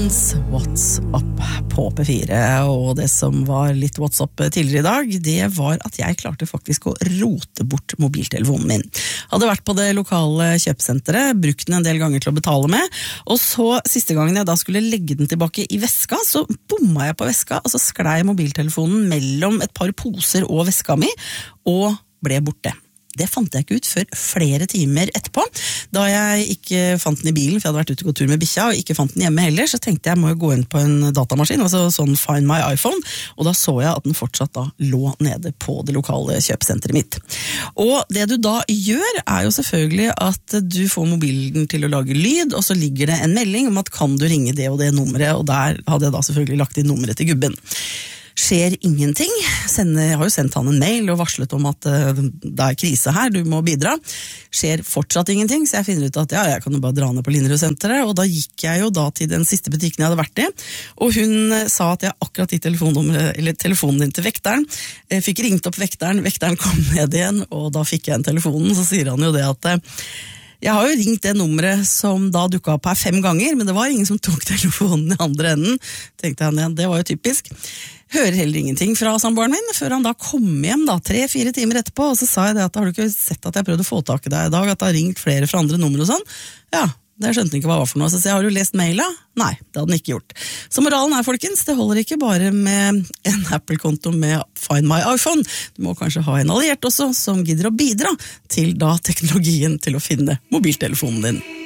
What's up på P4, og det som var litt What's up tidligere i dag, det var at jeg klarte faktisk å rote bort mobiltelefonen min. Hadde vært på det lokale kjøpesenteret, brukt den en del ganger til å betale med, og så siste gangen jeg da skulle legge den tilbake i veska, så bomma jeg på veska, og så sklei mobiltelefonen mellom et par poser og veska mi, og ble borte. Det fant jeg ikke ut før flere timer etterpå. Da jeg ikke fant den i bilen, for jeg hadde vært ute og gått tur med bikkja, og ikke fant den hjemme heller, så tenkte jeg må jo gå inn på en datamaskin, altså sånn Find My iPhone, og da så jeg at den fortsatt da lå nede på det lokale kjøpesenteret mitt. Og det du da gjør, er jo selvfølgelig at du får mobilen til å lage lyd, og så ligger det en melding om at kan du ringe det og det nummeret, og der hadde jeg da selvfølgelig lagt inn nummeret til gubben. Skjer ingenting. Jeg har jo sendt han en mail og varslet om at det er krise her, du må bidra. Skjer fortsatt ingenting, så jeg finner ut at jeg kan jo bare dra ned på Linderud-senteret, og da gikk jeg jo da til den siste butikken jeg hadde vært i, og hun sa at jeg akkurat gitt telefonen din til vekteren. Jeg fikk ringt opp vekteren kom ned igjen, og da fikk jeg en telefonen, så sier han jo det at jeg har jo ringt det nummeret som da dukket opp her 5 ganger, men det var ingen som tok telefonen i andre enden. Tenkte han, det var jo typisk. Hører heller ingenting fra samboeren min, før han da kom hjem da, 3-4 timer etterpå, og så sa jeg det at har du ikke sett at jeg prøvde å få tak i deg i dag, at det har ringt flere fra andre nummer og sånn? Ja, det skjønte han ikke hva det var for noe, så jeg har du lest maila? Nei, det hadde han ikke gjort. Så moralen er, folkens, det holder ikke bare med en Apple-konto med Find My iPhone, du må kanskje ha en alliert også, som gidder å bidra til da teknologien til å finne mobiltelefonen din.